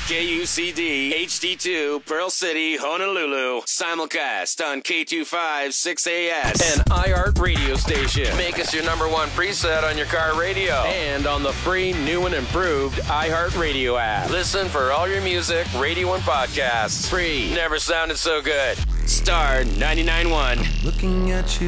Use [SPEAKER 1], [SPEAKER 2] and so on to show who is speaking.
[SPEAKER 1] KUCD HD2 Pearl City, Honolulu. Simulcast on K25 6AS. An iHeart radio station. Make us your number one preset on your car radio. And on the free, new and improved iHeart Radio app. Listen for all your music, radio, and podcasts. Free. Never sounded so good. Star 99.1.
[SPEAKER 2] Looking at you